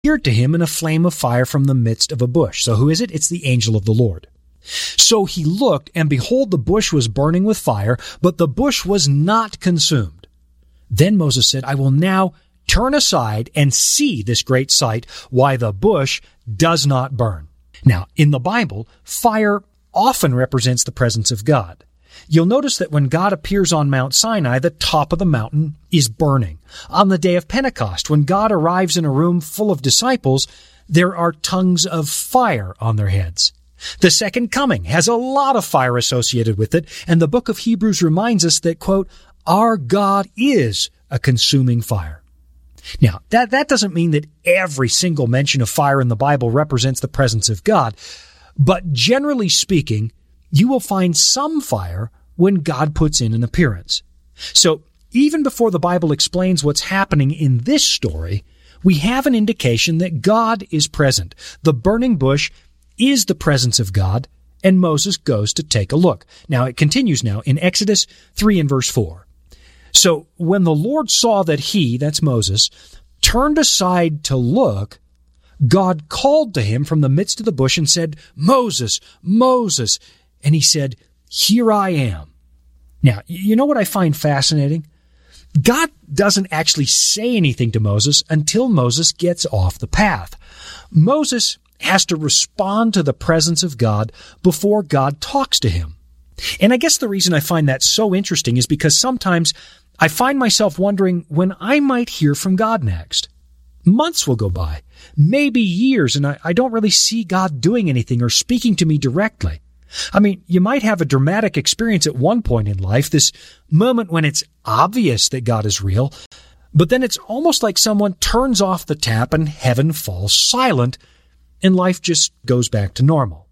appeared to him in a flame of fire from the midst of a bush. So who is it? It's the angel of the Lord. So he looked, and behold, the bush was burning with fire, but the bush was not consumed. Then Moses said, I will now turn aside and see this great sight, why the bush does not burn. Now, in the Bible, fire often represents the presence of God. You'll notice that when God appears on Mount Sinai, the top of the mountain is burning. On the day of Pentecost, when God arrives in a room full of disciples, there are tongues of fire on their heads. The second coming has a lot of fire associated with it, and the book of Hebrews reminds us that, quote, our God is a consuming fire. Now, that doesn't mean that every single mention of fire in the Bible represents the presence of God, but generally speaking, you will find some fire when God puts in an appearance. So, even before the Bible explains what's happening in this story, we have an indication that God is present. The burning bush is the presence of God, and Moses goes to take a look. Now, it continues now in Exodus 3 and verse 4. So, when the Lord saw that he, that's Moses, turned aside to look, God called to him from the midst of the bush and said, Moses, Moses. And he said, here I am. Now, you know what I find fascinating? God doesn't actually say anything to Moses until Moses gets off the path. Moses has to respond to the presence of God before God talks to him. And I guess the reason I find that so interesting is because sometimes I find myself wondering when I might hear from God next. Months will go by, maybe years, and I don't really see God doing anything or speaking to me directly. I mean, you might have a dramatic experience at one point in life, this moment when it's obvious that God is real, but then it's almost like someone turns off the tap and heaven falls silent, and life just goes back to normal.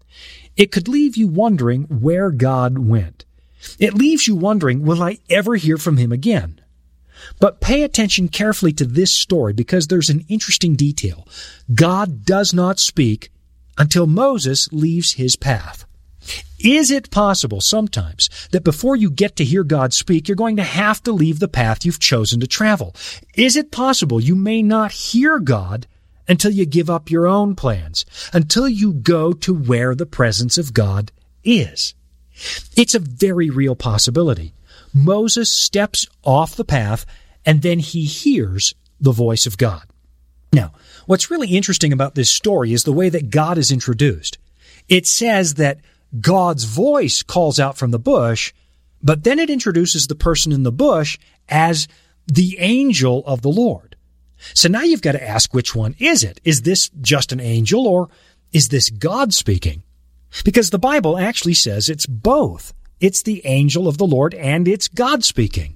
It could leave you wondering where God went. It leaves you wondering, will I ever hear from him again? But pay attention carefully to this story because there's an interesting detail. God does not speak until Moses leaves his path. Is it possible sometimes that before you get to hear God speak, you're going to have to leave the path you've chosen to travel? Is it possible you may not hear God until you give up your own plans, until you go to where the presence of God is? It's a very real possibility. Moses steps off the path, and then he hears the voice of God. Now, what's really interesting about this story is the way that God is introduced. It says that God's voice calls out from the bush, but then it introduces the person in the bush as the angel of the Lord. So now you've got to ask, which one is it? Is this just an angel, or is this God speaking? Because the Bible actually says it's both. It's the angel of the Lord and it's God speaking.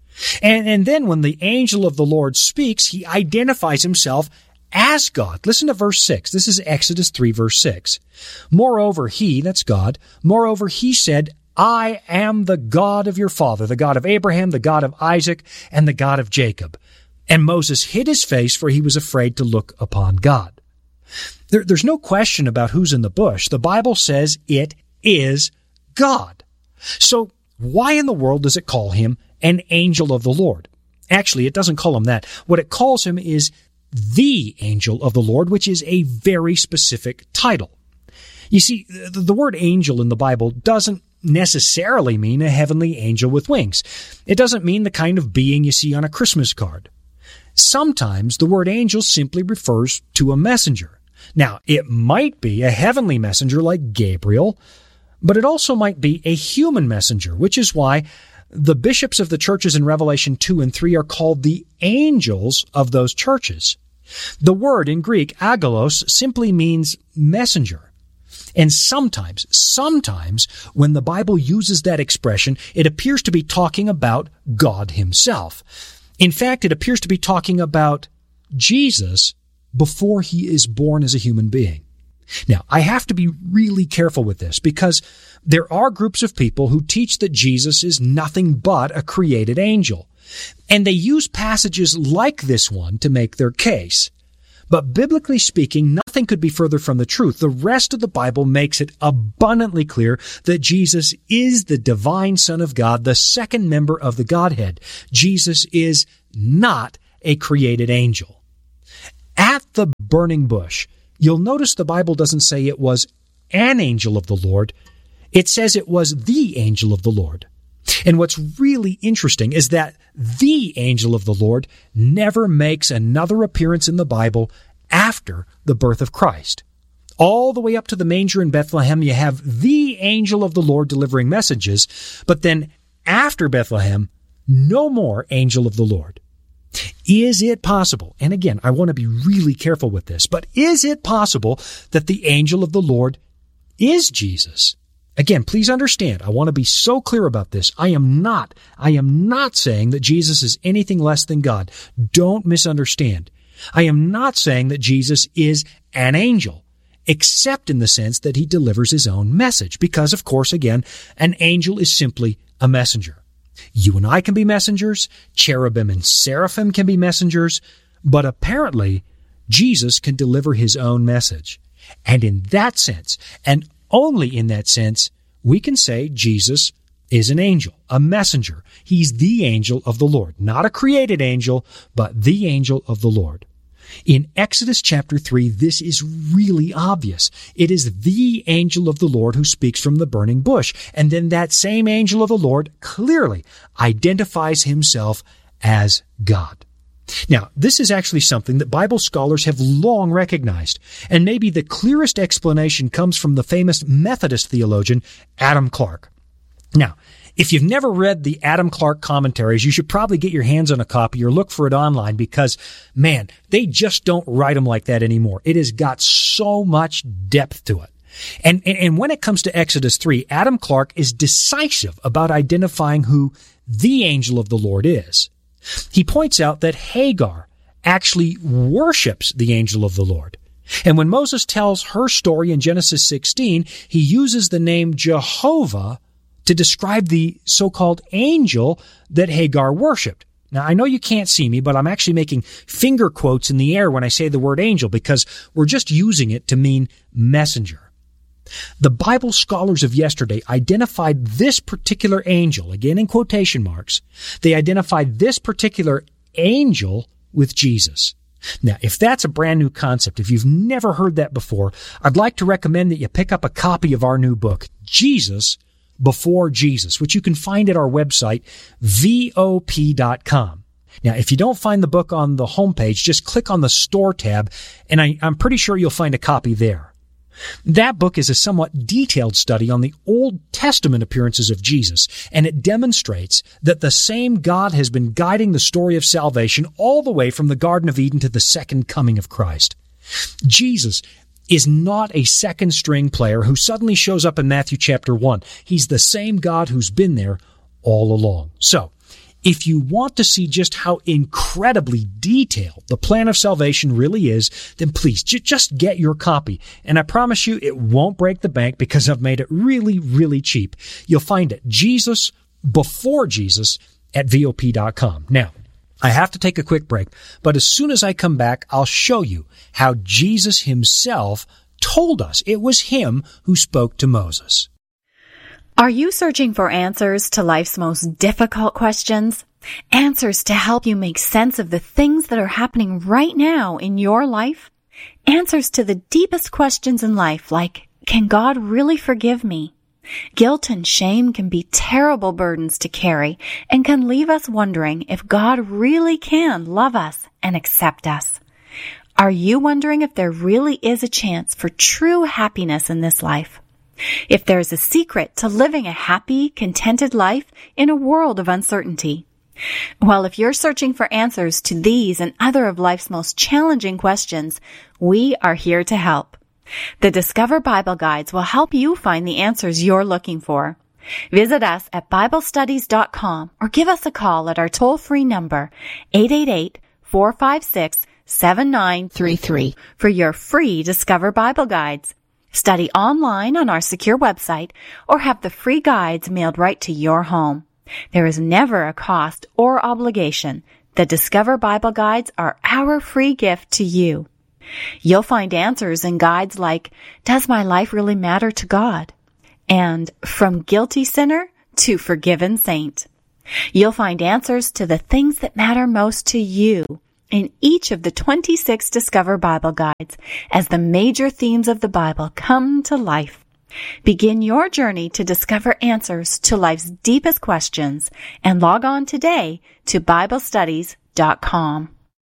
And then when the angel of the Lord speaks, he identifies himself as God. Listen to verse 6. This is Exodus 3, verse 6. Moreover, he, that's God, moreover, he said, I am the God of your father, the God of Abraham, the God of Isaac, and the God of Jacob. And Moses hid his face, for he was afraid to look upon God. There's no question about who's in the bush. The Bible says it is God. So why in the world does it call him an angel of the Lord? Actually, it doesn't call him that. What it calls him is the angel of the Lord, which is a very specific title. You see, the word angel in the Bible doesn't necessarily mean a heavenly angel with wings. It doesn't mean the kind of being you see on a Christmas card. Sometimes the word angel simply refers to a messenger. Now, it might be a heavenly messenger like Gabriel, but it also might be a human messenger, which is why the bishops of the churches in Revelation 2 and 3 are called the angels of those churches. The word in Greek, agelos, simply means messenger. And sometimes, when the Bible uses that expression, it appears to be talking about God himself. In fact, it appears to be talking about Jesus before he is born as a human being. Now, I have to be really careful with this because there are groups of people who teach that Jesus is nothing but a created angel. And they use passages like this one to make their case. But biblically speaking, nothing could be further from the truth. The rest of the Bible makes it abundantly clear that Jesus is the divine Son of God, the second member of the Godhead. Jesus is not a created angel. At the burning bush, you'll notice the Bible doesn't say it was an angel of the Lord. It says it was the angel of the Lord. And what's really interesting is that the angel of the Lord never makes another appearance in the Bible after the birth of Christ. All the way up to the manger in Bethlehem, you have the angel of the Lord delivering messages, but then after Bethlehem, no more angel of the Lord. Is it possible, and again, I want to be really careful with this, but is it possible that the angel of the Lord is Jesus? Again, please understand, I want to be so clear about this. I am not saying that Jesus is anything less than God. Don't misunderstand. I am not saying that Jesus is an angel, except in the sense that he delivers his own message. Because, of course, again, an angel is simply a messenger. You and I can be messengers. Cherubim and seraphim can be messengers. But apparently, Jesus can deliver his own message. And in that sense, and only in that sense, we can say Jesus is an angel, a messenger. He's the angel of the Lord. Not a created angel, but the angel of the Lord. In Exodus chapter 3, this is really obvious. It is the angel of the Lord who speaks from the burning bush. And then that same angel of the Lord clearly identifies himself as God. Now, this is actually something that Bible scholars have long recognized, and maybe the clearest explanation comes from the famous Methodist theologian Adam Clarke. Now, if you've never read the Adam Clarke commentaries, you should probably get your hands on a copy or look for it online because, man, they just don't write them like that anymore. It has got so much depth to it. And when it comes to Exodus 3, Adam Clarke is decisive about identifying who the angel of the Lord is. He points out that Hagar actually worships the angel of the Lord. And when Moses tells her story in Genesis 16, he uses the name Jehovah to describe the so-called angel that Hagar worshipped. Now, I know you can't see me, but I'm actually making finger quotes in the air when I say the word angel because we're just using it to mean messenger. The Bible scholars of yesterday identified this particular angel, again in quotation marks, they identified this particular angel with Jesus. Now, if that's a brand new concept, if you've never heard that before, I'd like to recommend that you pick up a copy of our new book, Jesus Before Jesus, which you can find at our website, VOP.com. Now, if you don't find the book on the homepage, just click on the store tab, and I'm pretty sure you'll find a copy there. That book is a somewhat detailed study on the Old Testament appearances of Jesus, and it demonstrates that the same God has been guiding the story of salvation all the way from the Garden of Eden to the second coming of Christ. Jesus is not a second-string player who suddenly shows up in Matthew chapter 1. He's the same God who's been there all along. So, if you want to see just how incredibly detailed the plan of salvation really is, then please just get your copy. And I promise you it won't break the bank because I've made it really, really cheap. You'll find it, Jesus Before Jesus, at VOP.com. Now, I have to take a quick break, but as soon as I come back, I'll show you how Jesus himself told us it was him who spoke to Moses. Are you searching for answers to life's most difficult questions? Answers to help you make sense of the things that are happening right now in your life? Answers to the deepest questions in life, like, can God really forgive me? Guilt and shame can be terrible burdens to carry and can leave us wondering if God really can love us and accept us. Are you wondering if there really is a chance for true happiness in this life? If there's a secret to living a happy, contented life in a world of uncertainty? Well, if you're searching for answers to these and other of life's most challenging questions, we are here to help. The Discover Bible Guides will help you find the answers you're looking for. Visit us at BibleStudies.com or give us a call at our toll-free number, 888-456-7933, for your free Discover Bible Guides. Study online on our secure website or have the free guides mailed right to your home. There is never a cost or obligation. The Discover Bible Guides are our free gift to you. You'll find answers in guides like, Does my life really matter to God? And From Guilty Sinner to Forgiven Saint. You'll find answers to the things that matter most to you, in each of the 26 Discover Bible Guides as the major themes of the Bible come to life. Begin your journey to discover answers to life's deepest questions and log on today to BibleStudies.com.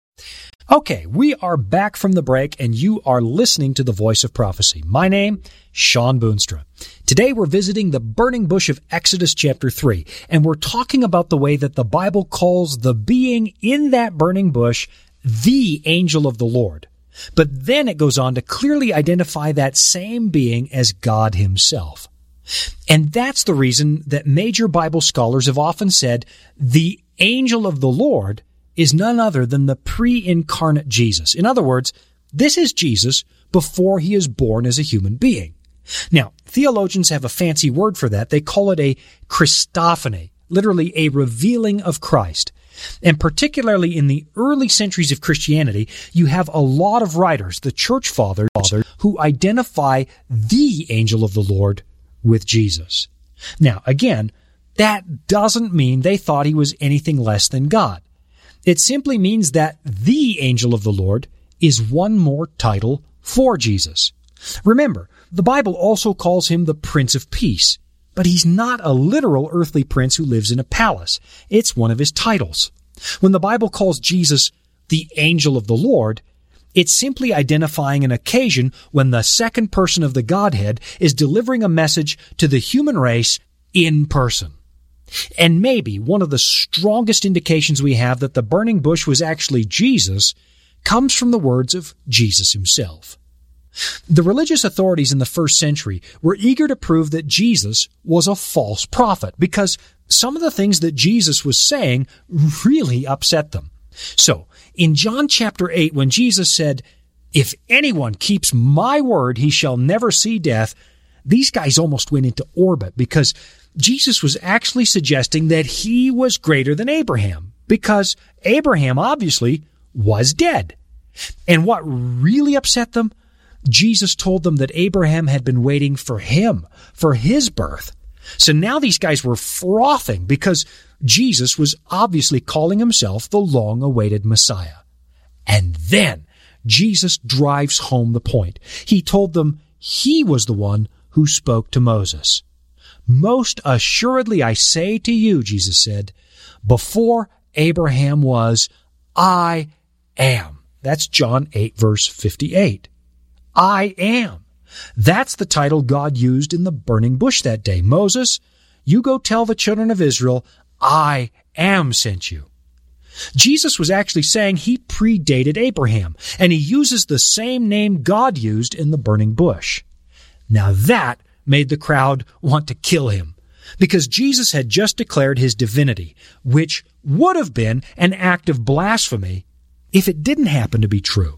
Okay, we are back from the break and you are listening to The Voice of Prophecy. My name, Sean Boonstra. Today we're visiting the burning bush of Exodus chapter 3, and we're talking about the way that the Bible calls the being in that burning bush the angel of the Lord. But then it goes on to clearly identify that same being as God himself. And that's the reason that major Bible scholars have often said the angel of the Lord is none other than the pre-incarnate Jesus. In other words, this is Jesus before he is born as a human being. Now, theologians have a fancy word for that. They call it a Christophany, literally a revealing of Christ. And particularly in the early centuries of Christianity, you have a lot of writers, the church fathers, who identify the angel of the Lord with Jesus. Now, again, that doesn't mean they thought he was anything less than God. It simply means that the angel of the Lord is one more title for Jesus. Remember, the Bible also calls him the Prince of Peace, but he's not a literal earthly prince who lives in a palace. It's one of his titles. When the Bible calls Jesus the angel of the Lord, it's simply identifying an occasion when the second person of the Godhead is delivering a message to the human race in person. And maybe one of the strongest indications we have that the burning bush was actually Jesus comes from the words of Jesus himself. The religious authorities in the first century were eager to prove that Jesus was a false prophet because some of the things that Jesus was saying really upset them. So, in John chapter 8, when Jesus said, "If anyone keeps my word, he shall never see death," these guys almost went into orbit because Jesus was actually suggesting that he was greater than Abraham because Abraham obviously was dead. And what really upset them? Jesus told them that Abraham had been waiting for him, for his birth. So now these guys were frothing because Jesus was obviously calling himself the long-awaited Messiah. And then Jesus drives home the point. He told them he was the one who spoke to Moses. "Most assuredly I say to you," Jesus said, "before Abraham was, I am." That's John 8, verse 58. I am. That's the title God used in the burning bush that day. "Moses, you go tell the children of Israel, I am sent you." Jesus was actually saying he predated Abraham, and he uses the same name God used in the burning bush. Now that made the crowd want to kill him, because Jesus had just declared his divinity, which would have been an act of blasphemy if it didn't happen to be true.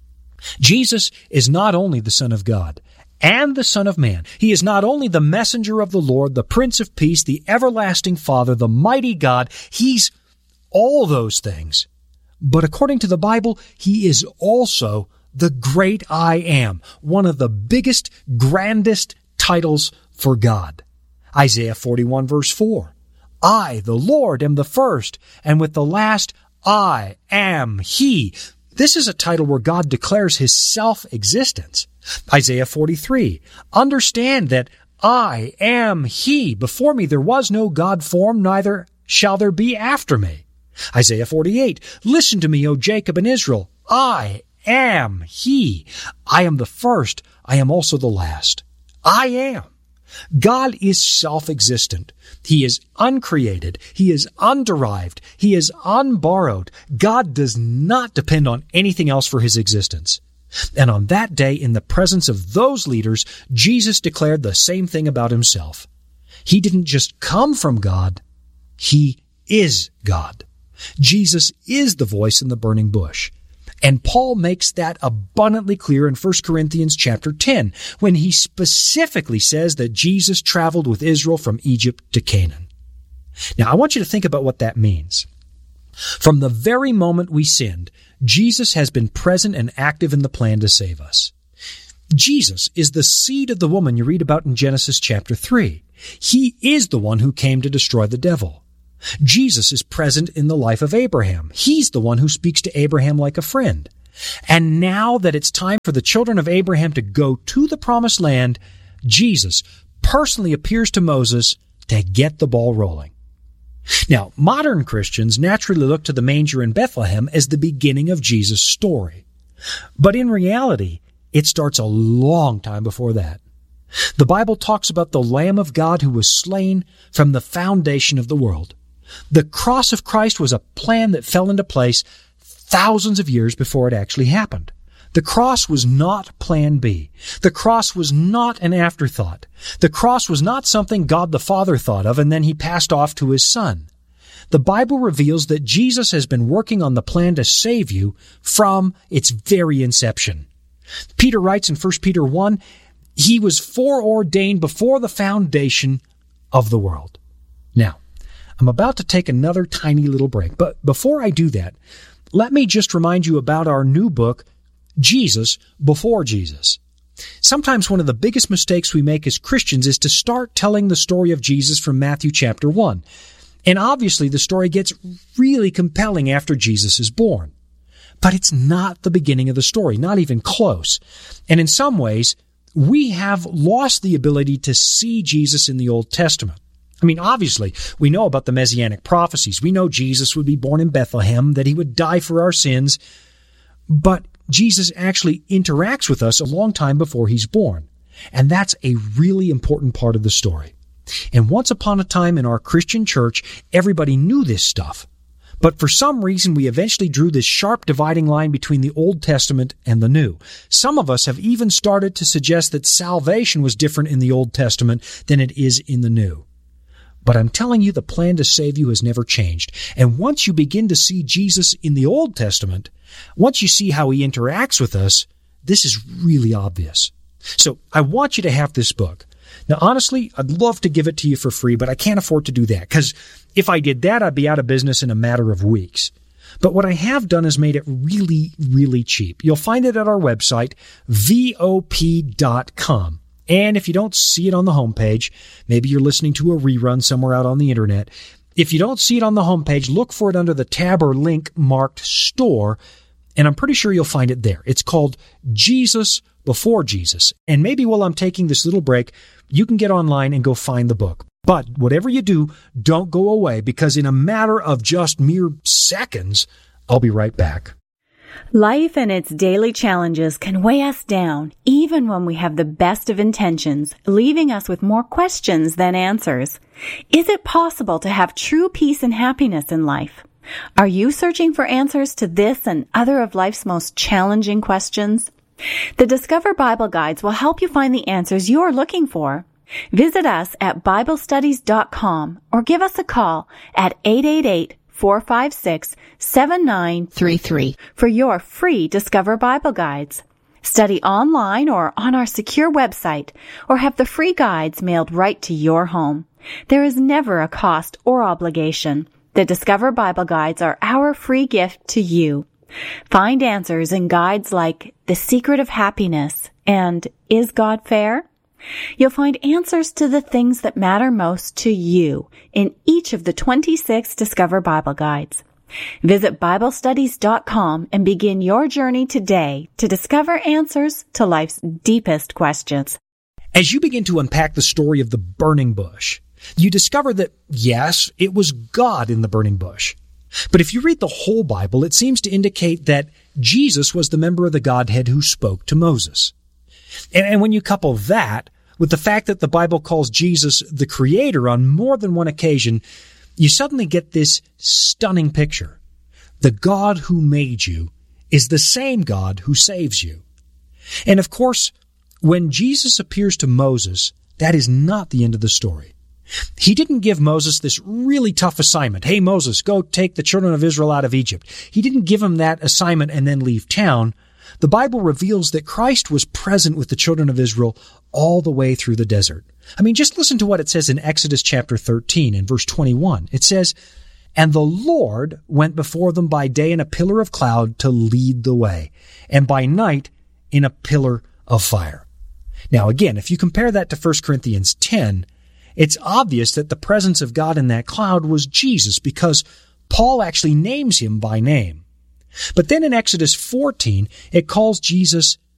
Jesus is not only the Son of God and the Son of Man. He is not only the messenger of the Lord, the Prince of Peace, the everlasting Father, the mighty God. He's all those things. But according to the Bible, he is also the great I Am, one of the biggest, grandest titles for God. Isaiah 41 verse 4. "I, the Lord, am the first, and with the last, I am He." This is a title where God declares his self-existence. Isaiah 43. "Understand that I am He. Before me there was no God formed, neither shall there be after me." Isaiah 48. "Listen to me, O Jacob and Israel. I am He. I am the first. I am also the last. I am." God is self-existent. He is uncreated. He is underived. He is unborrowed. God does not depend on anything else for his existence. And on that day, in the presence of those leaders, Jesus declared the same thing about himself. He didn't just come from God. He is God. Jesus is the voice in the burning bush. And Paul makes that abundantly clear in 1 Corinthians chapter 10, when he specifically says that Jesus traveled with Israel from Egypt to Canaan. Now, I want you to think about what that means. From the very moment we sinned, Jesus has been present and active in the plan to save us. Jesus is the seed of the woman you read about in Genesis chapter 3. He is the one who came to destroy the devil. Jesus is present in the life of Abraham. He's the one who speaks to Abraham like a friend. And now that it's time for the children of Abraham to go to the promised land, Jesus personally appears to Moses to get the ball rolling. Now, modern Christians naturally look to the manger in Bethlehem as the beginning of Jesus' story. But in reality, it starts a long time before that. The Bible talks about the Lamb of God who was slain from the foundation of the world. The cross of Christ was a plan that fell into place thousands of years before it actually happened. The cross was not plan B. The cross was not an afterthought. The cross was not something God the Father thought of and then he passed off to his Son. The Bible reveals that Jesus has been working on the plan to save you from its very inception. Peter writes in 1 Peter 1, he was foreordained before the foundation of the world. Now, I'm about to take another tiny little break, but before I do that, let me just remind you about our new book, Jesus Before Jesus. Sometimes one of the biggest mistakes we make as Christians is to start telling the story of Jesus from Matthew chapter 1. And obviously the story gets really compelling after Jesus is born. But it's not the beginning of the story, not even close. And in some ways, we have lost the ability to see Jesus in the Old Testament. I mean, obviously, we know about the Messianic prophecies. We know Jesus would be born in Bethlehem, that he would die for our sins. But Jesus actually interacts with us a long time before he's born. And that's a really important part of the story. And once upon a time in our Christian church, everybody knew this stuff. But for some reason, we eventually drew this sharp dividing line between the Old Testament and the New. Some of us have even started to suggest that salvation was different in the Old Testament than it is in the New. But I'm telling you, the plan to save you has never changed. And once you begin to see Jesus in the Old Testament, once you see how he interacts with us, this is really obvious. So I want you to have this book. Now, honestly, I'd love to give it to you for free, but I can't afford to do that, because if I did that, I'd be out of business in a matter of weeks. But what I have done is made it really, really cheap. You'll find it at our website, VOP.com. And if you don't see it on the homepage, maybe you're listening to a rerun somewhere out on the internet. If you don't see it on the homepage, look for it under the tab or link marked Store, and I'm pretty sure you'll find it there. It's called Jesus Before Jesus. And maybe while I'm taking this little break, you can get online and go find the book. But whatever you do, don't go away, because in a matter of just mere seconds, I'll be right back. Life and its daily challenges can weigh us down, even when we have the best of intentions, leaving us with more questions than answers. Is it possible to have true peace and happiness in life? Are you searching for answers to this and other of life's most challenging questions? The Discover Bible Guides will help you find the answers you're looking for. Visit us at BibleStudies.com or give us a call at 888-456-7933 for your free Discover Bible Guides. Study online or on our secure website, or have the free guides mailed right to your home. There is never a cost or obligation. The Discover Bible Guides are our free gift to you. Find answers in guides like The Secret of Happiness and Is God Fair? You'll find answers to the things that matter most to you in each of the 26 Discover Bible Guides. Visit BibleStudies.com and begin your journey today to discover answers to life's deepest questions. As you begin to unpack the story of the burning bush, you discover that, yes, it was God in the burning bush. But if you read the whole Bible, it seems to indicate that Jesus was the member of the Godhead who spoke to Moses. And when you couple that with the fact that the Bible calls Jesus the Creator on more than one occasion, you suddenly get this stunning picture. The God who made you is the same God who saves you. And of course, when Jesus appears to Moses, that is not the end of the story. He didn't give Moses this really tough assignment. Hey, Moses, go take the children of Israel out of Egypt. He didn't give him that assignment and then leave town. The Bible reveals that Christ was present with the children of Israel all the way through the desert. I mean, just listen to what it says in Exodus chapter 13 and verse 21. It says, "And the Lord went before them by day in a pillar of cloud to lead the way, and by night in a pillar of fire." Now again, if you compare that to 1 Corinthians 10, It's obvious that the presence of God in that cloud was Jesus because Paul actually names him by name. But then in Exodus 14, it calls Jesus